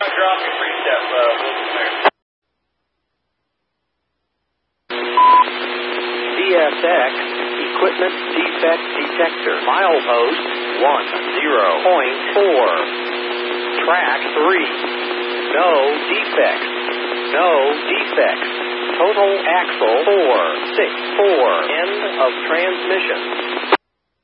Drop your three-step, Wilson there. CSX Equipment Defect Detector. Milepost 10.4. Track 3. No defects. No defects. Total axle 464. End of transmission.